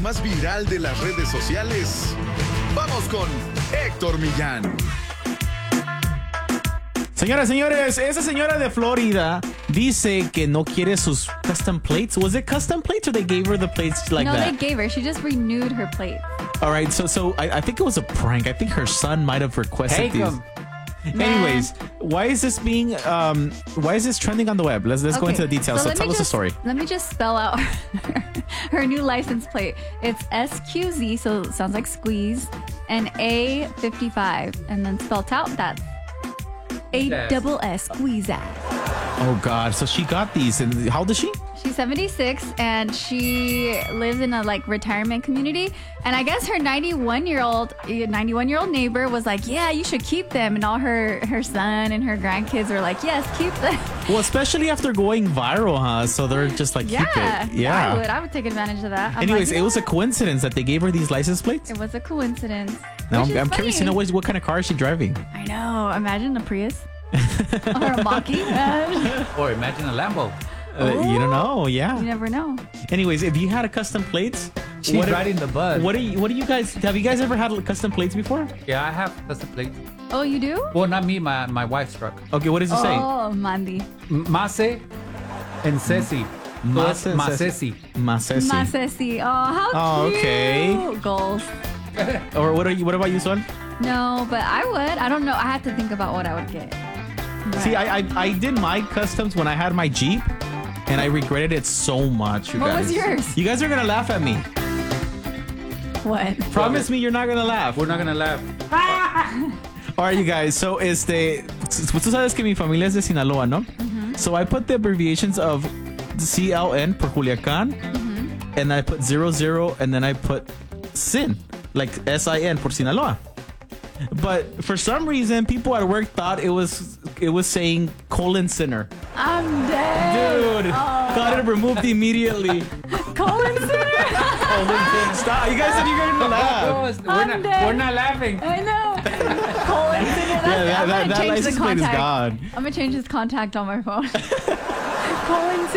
más viral de las redes sociales? Vamos con Héctor Millán. Señoras, señores, esa señora de Florida dice que no quiere sus custom plates. Was it custom plates or they gave her the plates like that? No, they gave her. She just renewed her plate. All right, so I think it was a prank. I think her son might have requested Take these. 'em. Anyways, why is this trending on the web? Let's go into the details. So tell us the story. Let me just spell out her new license plate. It's SQZ, so it sounds like squeeze, and A55, and then spelled out that's A-double-S, squeeze out. Oh God! So she got these, and how old is she? She's 76 and she lives in a retirement community. And I guess her 91-year-old neighbor was like, yeah, you should keep them. And all her son and her grandkids were like, yes, keep them. Well, especially after going viral, huh? So they're just like, keep it. Yeah. I would take advantage of that. Anyways, it was a coincidence that they gave her these license plates. It was a coincidence. Now I'm curious to know what kind of car is she driving. I know. Imagine a Prius. Or a Mach-E. Or imagine a Lambo. You don't know, yeah. You never know. Anyways, if you had a custom plates, She's riding the bus. What do you guys have? You guys ever had custom plates before? Yeah, I have custom plates. Oh, you do? Well, not me, my wife's truck. Okay, what does it say? Oh, Mandy. Mase and Ceci. Mase and Masesi. Masesi. Masesi. Oh, how cute. Okay. Goals. Or what about you, son? No, but I would. I don't know. I have to think about what I would get. But See, I did my customs when I had my Jeep, and I regretted it so much, you guys. What was yours? You guys are gonna laugh at me. What? Promise me you're not gonna laugh. We're not gonna laugh. All right, you guys. So, tú sabes que mi familia es de Sinaloa, ¿no? So I put the abbreviations of CLN por Culiacán, and I put 00, and then I put SIN, like SIN por Sinaloa. But for some reason, people at work thought it was saying colon sinner. I'm dead. Dude, got it removed immediately. Colin Center. Stop! You guys said you were gonna laugh. We're not laughing. I know. Colin Center. Yeah, that license plate is gone. I'm gonna change his contact on my phone. Colin Center.